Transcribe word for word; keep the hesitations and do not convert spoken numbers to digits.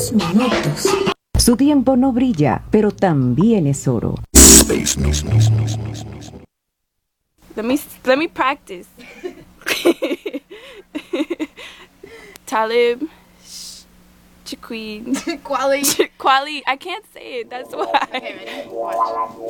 Minutos. Su tiempo no brilla, pero también es oro. Let me let me practice. Talib, Shaquille, Quali. Kweli. I can't say it. That's why. Okay, ready? Watch.